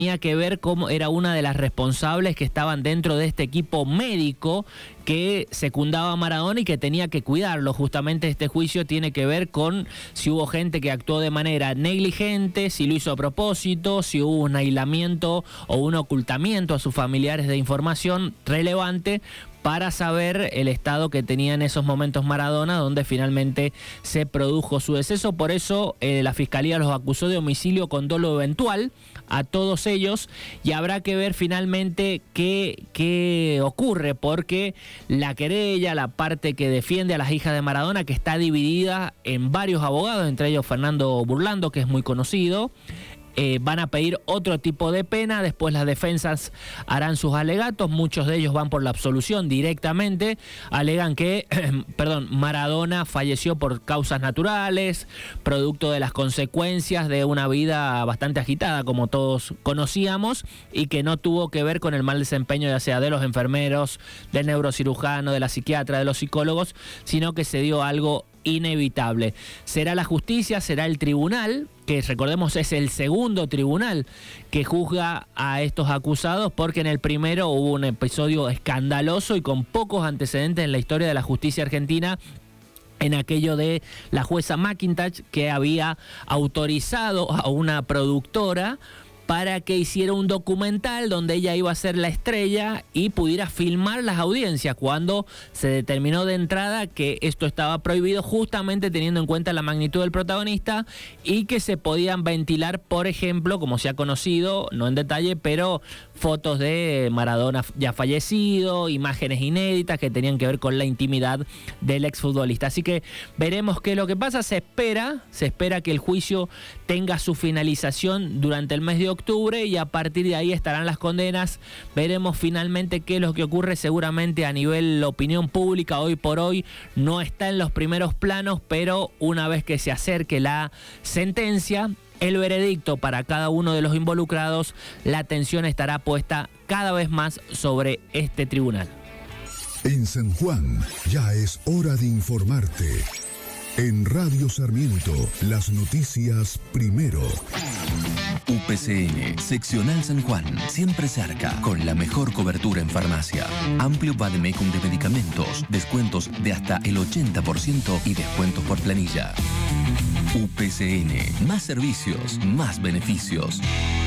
tenía que ver cómo era una de las responsables que estaban dentro de este equipo médico que secundaba a Maradona y que tenía que cuidarlo. Justamente este juicio tiene que ver con si hubo gente que actuó de manera negligente, si lo hizo a propósito, si hubo un aislamiento o un ocultamiento a sus familiares de información relevante para saber el estado que tenía en esos momentos Maradona, donde finalmente se produjo su deceso. Por eso la Fiscalía los acusó de homicidio con dolo eventual a todos ellos, y habrá que ver finalmente qué ocurre, porque la querella, la parte que defiende a las hijas de Maradona, que está dividida en varios abogados, entre ellos Fernando Burlando, que es muy conocido, van a pedir otro tipo de pena. Después las defensas harán sus alegatos, muchos de ellos van por la absolución directamente, alegan que Maradona falleció por causas naturales, producto de las consecuencias de una vida bastante agitada, como todos conocíamos, y que no tuvo que ver con el mal desempeño ya sea de los enfermeros, del neurocirujano, de la psiquiatra, de los psicólogos, sino que se dio algo inevitable. Será la justicia, será el tribunal, que recordemos es el segundo tribunal que juzga a estos acusados, porque en el primero hubo un episodio escandaloso y con pocos antecedentes en la historia de la justicia argentina, en aquello de la jueza McIntosh, que había autorizado a una productora para que hiciera un documental donde ella iba a ser la estrella y pudiera filmar las audiencias, cuando se determinó de entrada que esto estaba prohibido, justamente teniendo en cuenta la magnitud del protagonista, y que se podían ventilar, por ejemplo, como se ha conocido, no en detalle, pero fotos de Maradona ya fallecido, imágenes inéditas que tenían que ver con la intimidad del exfutbolista. Así que veremos qué es lo que pasa. Se espera que el juicio tenga su finalización durante el mes de octubre, y a partir de ahí estarán las condenas. Veremos finalmente qué es lo que ocurre. Seguramente a nivel opinión pública hoy por hoy no está en los primeros planos, pero una vez que se acerque la sentencia, el veredicto para cada uno de los involucrados, la atención estará puesta cada vez más sobre este tribunal. En San Juan ya es hora de informarte. En Radio Sarmiento, las noticias primero. UPCN, Seccional San Juan, siempre cerca, con la mejor cobertura en farmacia. Amplio vademecum de medicamentos, descuentos de hasta el 80% y descuentos por planilla. UPCN, más servicios, más beneficios.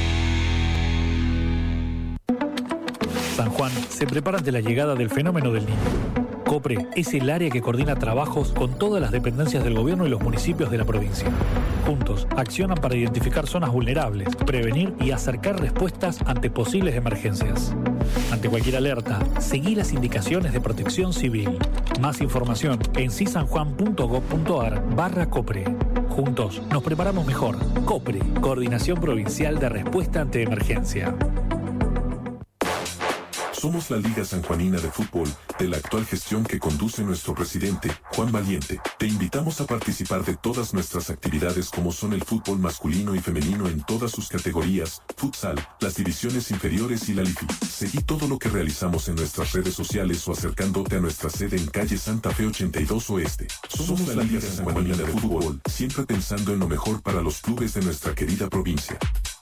San Juan se prepara ante la llegada del fenómeno del Niño. COPRE es el área que coordina trabajos con todas las dependencias del gobierno y los municipios de la provincia. Juntos, accionan para identificar zonas vulnerables, prevenir y acercar respuestas ante posibles emergencias. Ante cualquier alerta, seguí las indicaciones de Protección Civil. Más información en cisanjuan.gov.ar/COPRE. Juntos, nos preparamos mejor. COPRE, Coordinación Provincial de Respuesta ante Emergencia. Somos la Liga Sanjuanina de Fútbol, de la actual gestión que conduce nuestro presidente, Juan Valiente. Te invitamos a participar de todas nuestras actividades, como son el fútbol masculino y femenino en todas sus categorías, futsal, las divisiones inferiores y la LIFI. Seguí todo lo que realizamos en nuestras redes sociales o acercándote a nuestra sede en calle Santa Fe 82 Oeste. Somos la Liga Sanjuanina de Fútbol, siempre pensando en lo mejor para los clubes de nuestra querida provincia.